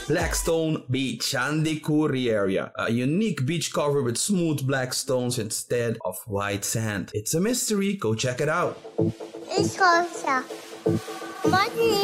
Blackstone Beach, Andikuri area. A unique beach cover with smooth black stones instead of white sand. It's a mystery. Go check it out. It's called